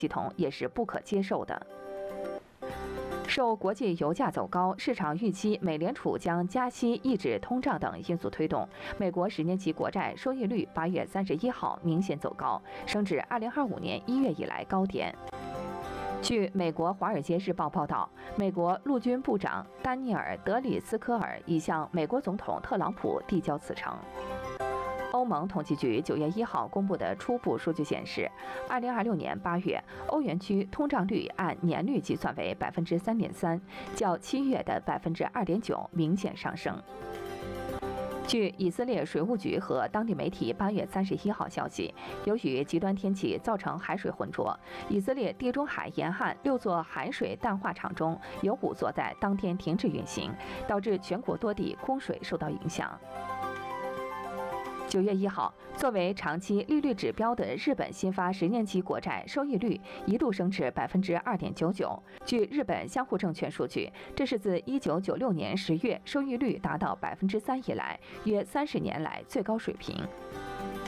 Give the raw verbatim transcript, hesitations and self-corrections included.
系统也是不可接受的。受国际油价走高、市场预期美联储将加息抑制通胀等因素推动，美国十年期国债收益率八月三十一号明显走高，升至二零二五年一月以来高点。据美国《华尔街日报》报道，美国陆军部长丹尼尔·德里斯科尔已向美国总统特朗普递交辞呈。欧盟统计局九月一号公布的初步数据显示，二零二六年八月，欧元区通胀率按年率计算为百分之三点三，较七月的百分之二点九明显上升。据以色列水务局和当地媒体八月三十一号消息，由于极端天气造成海水浑浊，以色列地中海沿岸六座海水淡化厂中有五座在当天停止运行，导致全国多地供水受到影响。九月一号，作为长期利率指标的日本新发十年期国债收益率一度升至百分之二点九九。据日本相互证券数据，这是自一九九六年十月收益率达到百分之三以来，约三十年来最高水平。